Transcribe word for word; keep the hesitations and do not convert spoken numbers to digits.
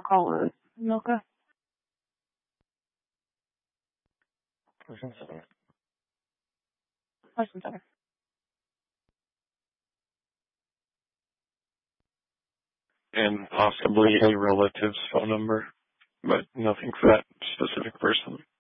call is Milka. Person seven. Question seven. And possibly a relative's phone number, but nothing for that specific person.